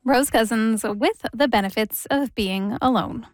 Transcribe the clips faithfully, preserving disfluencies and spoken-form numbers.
Rose Cousins with the benefits of being alone.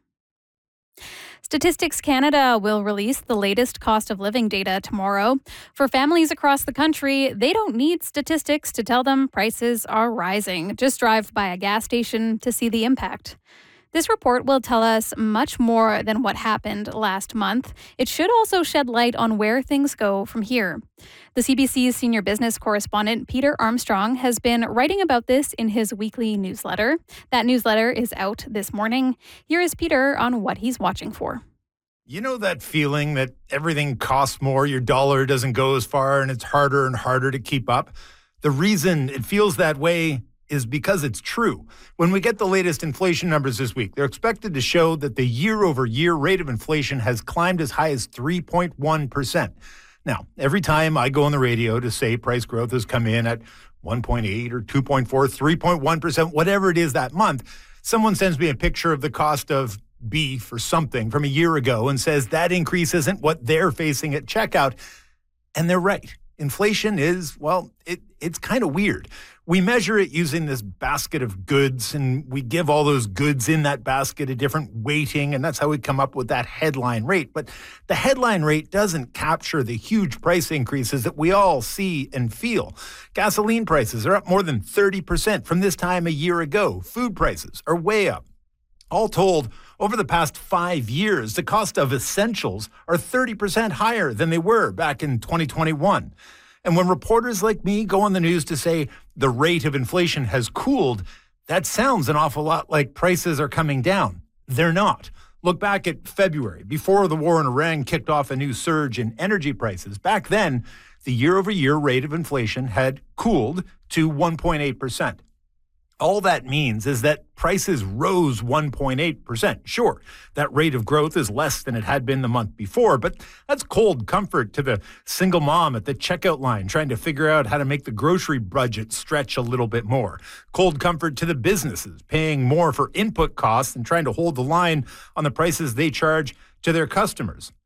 Statistics Canada will release the latest cost of living data tomorrow. For families across the country, they don't need statistics to tell them prices are rising. Just drive by a gas station to see the impact. This report will tell us much more than what happened last month. It should also shed light on where things go from here. The C B C's senior business correspondent, Peter Armstrong, has been writing about this in his weekly newsletter. That newsletter is out this morning. Here is Peter on what he's watching for. You know that feeling that everything costs more, your dollar doesn't go as far, and it's harder and harder to keep up? The reason it feels that way is because it's true. When we get the latest inflation numbers this week, they're expected to show that the year-over-year rate of inflation has climbed as high as three point one percent. Now, every time I go on the radio to say price growth has come in at one point eight or two point four, three point one percent, whatever it is that month, someone sends me a picture of the cost of beef or something from a year ago and says that increase isn't what they're facing at checkout. And they're right. Inflation is, well, it, it's kind of weird. We measure it using this basket of goods, and we give all those goods in that basket a different weighting, and that's how we come up with that headline rate. But the headline rate doesn't capture the huge price increases that we all see and feel. Gasoline prices are up more than thirty percent from this time a year ago. Food prices are way up. All told, over the past five years, the cost of essentials are thirty percent higher than they were back in twenty twenty-one. And when reporters like me go on the news to say the rate of inflation has cooled, that sounds an awful lot like prices are coming down. They're not. Look back at February, before the war in Iran kicked off a new surge in energy prices. Back then, the year-over-year rate of inflation had cooled to one point eight percent. All that means is that prices rose one point eight percent. Sure, that rate of growth is less than it had been the month before, but that's cold comfort to the single mom at the checkout line trying to figure out how to make the grocery budget stretch a little bit more. Cold comfort to the businesses paying more for input costs and trying to hold the line on the prices they charge to their customers.